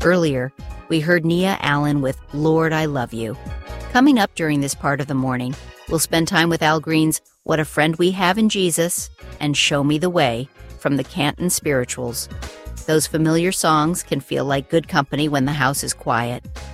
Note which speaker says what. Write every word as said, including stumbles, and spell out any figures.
Speaker 1: Earlier, we heard Nia Allen with Lord, I Love You. Coming up during this part of the morning, we'll spend time with Al Green's What a Friend We Have in Jesus and Show Me the Way from the Canton Spirituals. Those familiar songs can feel like good company when the house is quiet,